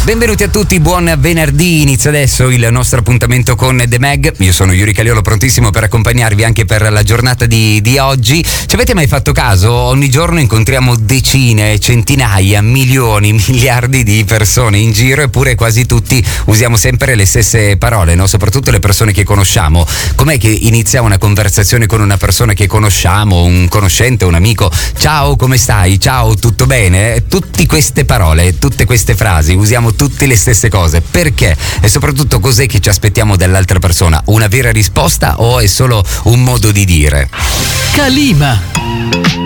Benvenuti a tutti, buon venerdì. Inizia adesso il nostro appuntamento con The Mag. Io sono Yuri Caliolo, prontissimo per accompagnarvi anche per la giornata di oggi. Ci avete mai fatto caso? Ogni giorno incontriamo decine, centinaia, milioni, miliardi di persone in giro, eppure quasi tutti usiamo sempre le stesse parole, no? Soprattutto le persone che conosciamo. Com'è che iniziamo una conversazione con una persona che conosciamo, un conoscente, un amico? Ciao, come stai? Ciao, tutto bene? Tutte queste parole, tutte queste frasi, usiamo tutte le stesse cose. Perché? E soprattutto cos'è che ci aspettiamo dall'altra persona? Una vera risposta o è solo un modo di dire? Calima.